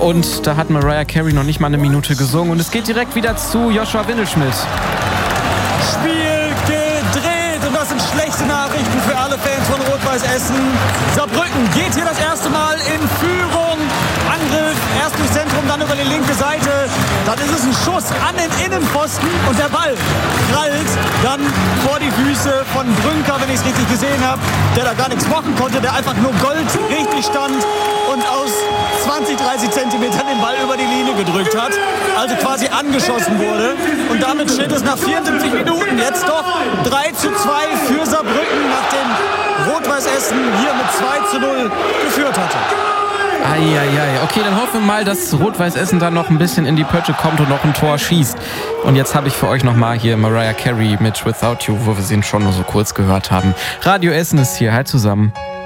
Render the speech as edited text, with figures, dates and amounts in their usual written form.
Und da hat Mariah Carey noch nicht mal eine Minute gesungen. Und es geht direkt wieder zu Joshua Windelschmidt. Spiel gedreht und das sind schlechte Nachrichten für alle Fans von Rot-Weiß Essen. Saarbrücken geht hier das erste Mal in Führung. Angriff, erst durchs Zentrum, dann über die linke Seite. Dann ist es ein Schuss an den Innenpfosten und der Ball prallt dann vor die Füße von Brünker, wenn ich es richtig gesehen habe, der da gar nichts machen konnte, der einfach nur Gold richtig stand und aus 20, 30 Zentimetern den Ball über die Linie gedrückt hat, also quasi angeschossen wurde. Und damit steht es nach 74 Minuten jetzt doch 3:2 für Saarbrücken, nachdem Rot-Weiß Essen hier mit 2:0 geführt hatte. Eieiei. Okay, dann hoffen wir mal, dass Rot-Weiß Essen dann noch ein bisschen in die Pötte kommt und noch ein Tor schießt. Und jetzt habe ich für euch nochmal hier Mariah Carey mit Without You, wo wir sie schon nur so kurz gehört haben. Radio Essen ist hier. Halt zusammen.